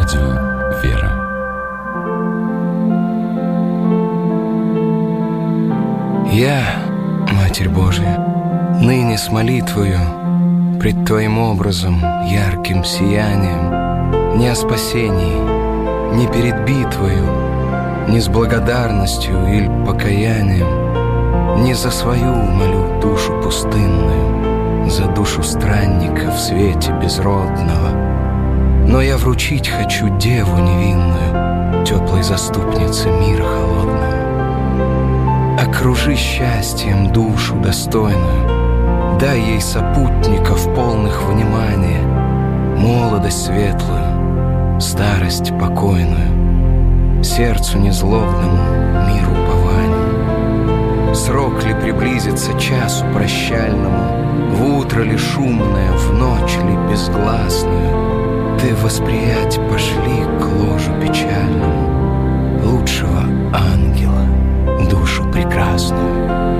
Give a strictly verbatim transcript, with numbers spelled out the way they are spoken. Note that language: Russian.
Радио «Вера». Я, Матерь Божия, ныне с молитвою пред Твоим образом, ярким сиянием, не о спасении, не перед битвою, не с благодарностью или покаянием, не за свою молю душу пустынную, за душу странника в свете безродного, но я вручить хочу деву невинную, теплой заступнице мира холодного. Окружи счастьем душу достойную, дай ей сопутников полных внимания, молодость светлую, старость покойную, сердцу незлобному миру упования. Срок ли приблизится часу прощальному, в утро ли шумное, в ночь ли безгласную, ты восприять пожалуйста